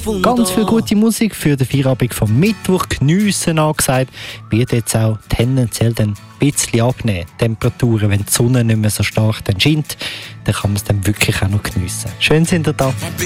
Ganz viel gute Musik für den Feierabend vom Mittwoch, geniessen angesagt, wird jetzt auch tendenziell dann ein bisschen abnehmen. Temperaturen, wenn die Sonne nicht mehr so stark dann scheint, dann kann man es dann wirklich auch noch geniessen. Schön sind ihr da.